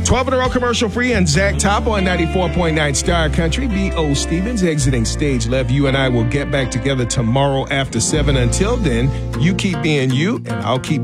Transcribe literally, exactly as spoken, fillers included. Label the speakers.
Speaker 1: twelve in a row commercial free and Zach Top on ninety-four point nine Star Country. B O. Stevens exiting stage left. You and I will get back together tomorrow after seven. Until then, you keep being you, and I'll keep